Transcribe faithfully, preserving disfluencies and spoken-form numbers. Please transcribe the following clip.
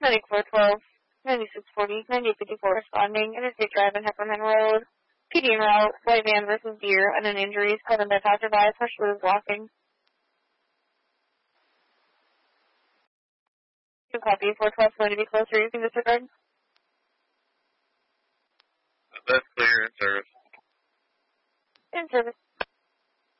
Medic four twelve, ninety-six forty, ninety-eight fifty-four responding, Interstate Drive and Heffernan Road. P D en route, white van versus deer, unknown injuries, called in by passerby, partially blocking. Two copy, four twelve going to be closer, you can disregard. That's clear, in service. In service.